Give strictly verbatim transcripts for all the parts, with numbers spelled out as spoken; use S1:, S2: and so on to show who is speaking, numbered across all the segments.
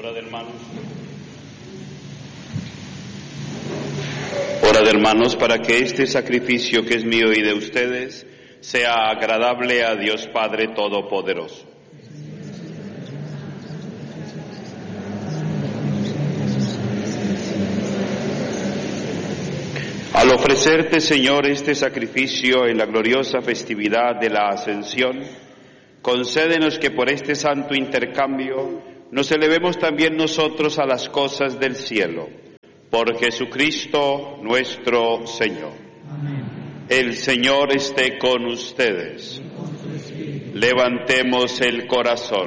S1: Orad, hermanos. Orad, hermanos, para que este sacrificio que es mío y de ustedes sea agradable a Dios Padre Todopoderoso. Al ofrecerte, Señor, este sacrificio en la gloriosa festividad de la Ascensión, concédenos que por este santo intercambio nos elevemos también nosotros a las cosas del cielo. Por Jesucristo nuestro Señor. Amén. El Señor esté con ustedes. Levantemos el corazón.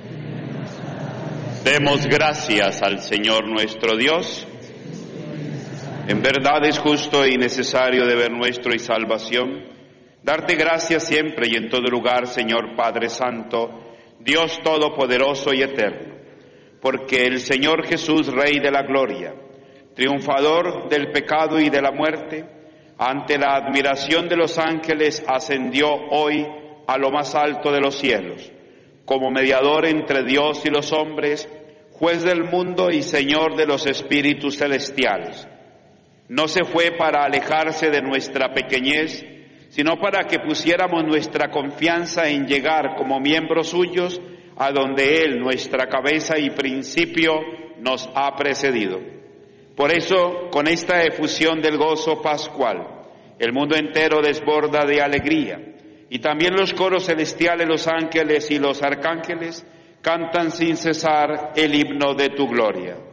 S1: Demos gracias al Señor nuestro Dios. En verdad es justo y necesario deber nuestro y salvación darte gracias siempre y en todo lugar, Señor Padre Santo, Dios Todopoderoso y Eterno, porque el Señor Jesús, Rey de la Gloria, triunfador del pecado y de la muerte, ante la admiración de los ángeles ascendió hoy a lo más alto de los cielos, como mediador entre Dios y los hombres, juez del mundo y Señor de los espíritus celestiales. No se fue para alejarse de nuestra pequeñez, sino para que pusiéramos nuestra confianza en llegar como miembros suyos a donde Él, nuestra cabeza y principio, nos ha precedido. Por eso, con esta efusión del gozo pascual, el mundo entero desborda de alegría, y también los coros celestiales, los ángeles y los arcángeles cantan sin cesar el himno de tu gloria.